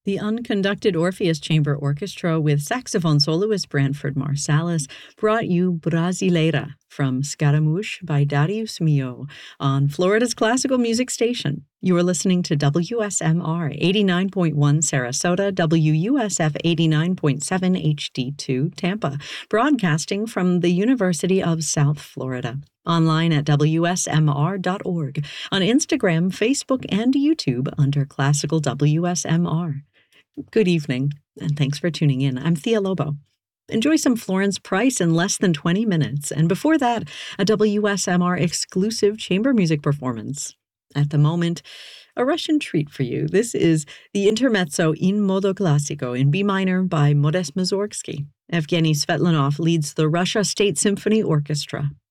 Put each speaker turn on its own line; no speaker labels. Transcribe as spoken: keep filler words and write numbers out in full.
The Unconducted Orpheus Chamber Orchestra with saxophone soloist Branford Marsalis brought you Brasileira from Scaramouche by Darius Milhaud on Florida's classical music station. You are listening to W S M R eighty-nine point one Sarasota, W U S F eighty-nine point seven H D two Tampa, broadcasting from the University of South Florida. Online at W S M R dot org, on Instagram, Facebook, and YouTube under Classical W S M R. Good evening, and thanks for tuning in. I'm Thea Lobo. Enjoy some Florence Price in less than twenty minutes, and before that, a W S M R exclusive chamber music performance. At the moment, a Russian treat for you. This is the Intermezzo in Modo Classico in B minor by Modest Mussorgsky. Evgeny Svetlanov leads the Russia State Symphony Orchestra.